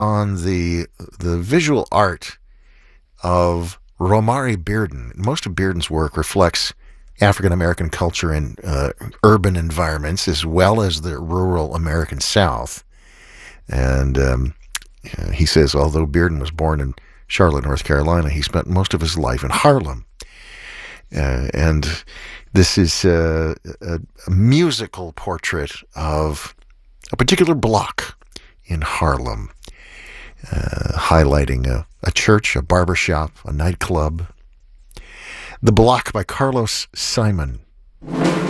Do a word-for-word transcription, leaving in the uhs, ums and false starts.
on the the visual art of Romare Bearden. Most of Bearden's work reflects African American culture in uh, urban environments as well as the rural American South. And um, he says, although Bearden was born in Charlotte, North Carolina, he spent most of his life in Harlem. Uh, and this is uh, a, a musical portrait of a particular block in Harlem, uh, highlighting a, a church, a barber shop, a nightclub. The Block by Carlos Simon.